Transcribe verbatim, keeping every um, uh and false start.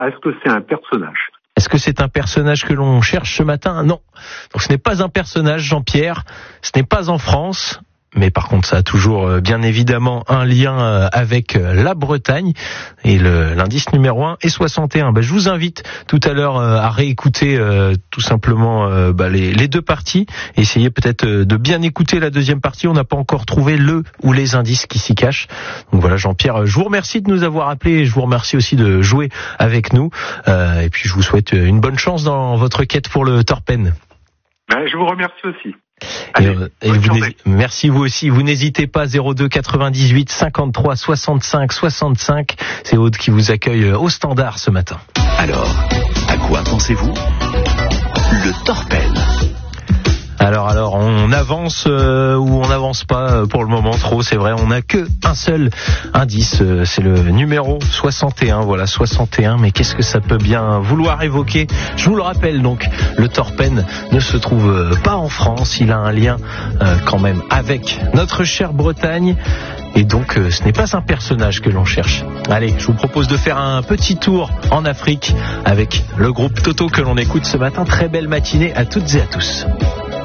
Est-ce que c'est un personnage ? Est-ce que c'est un personnage que l'on cherche ce matin ? Non. Donc ce n'est pas un personnage, Jean-Pierre. Ce n'est pas en France. Mais par contre, ça a toujours bien évidemment un lien avec la Bretagne. Et le, l'indice numéro un est soixante et un. Bah, je vous invite tout à l'heure à réécouter euh, tout simplement euh, bah, les, les deux parties. Essayez peut-être de bien écouter la deuxième partie. On n'a pas encore trouvé le ou les indices qui s'y cachent. Donc voilà, Jean-Pierre, je vous remercie de nous avoir appelés. Et je vous remercie aussi de jouer avec nous. Euh, et puis je vous souhaite une bonne chance dans votre quête pour le Torpen. Ben, je vous remercie aussi. Allez, et, et vous merci vous aussi. Vous n'hésitez pas. Zéro deux quatre-vingt-dix-huit cinquante-trois soixante-cinq soixante-cinq. C'est Aude qui vous accueille au standard ce matin. Alors, à quoi pensez-vous ? Le Torpen. Alors, alors, on avance euh, ou on n'avance pas pour le moment trop, c'est vrai, on n'a que un seul indice, euh, c'est le numéro soixante et un, voilà, soixante et un, mais qu'est-ce que ça peut bien vouloir évoquer ? Je vous le rappelle donc, le Torpen ne se trouve pas en France, il a un lien euh, quand même avec notre chère Bretagne, et donc euh, ce n'est pas un personnage que l'on cherche. Allez, je vous propose de faire un petit tour en Afrique avec le groupe Toto que l'on écoute ce matin. Très belle matinée à toutes et à tous.